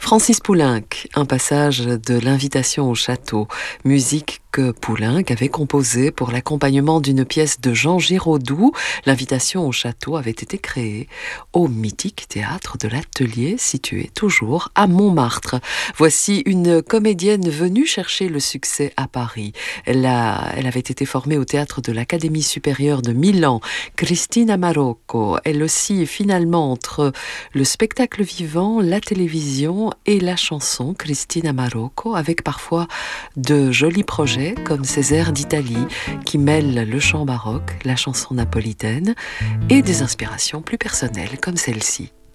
Francis Poulenc, un passage de l'Invitation au château, musique que Poulenc avait composée pour l'accompagnement d'une pièce de Jean Giraudoux. L'Invitation au château avait été créée au mythique théâtre de l'Atelier, situé toujours à Montmartre. Voici une comédienne venue chercher le succès à Paris. Elle avait été formée au théâtre de l'Académie supérieure de Milan, Cristina Marocco. Elle oscille finalement entre le spectacle vivant, la télévision et la chanson, Cristina Marocco, avec parfois de jolis projets comme ces airs d'Italie qui mêlent le chant baroque, la chanson napolitaine et des inspirations plus personnelles comme celle-ci.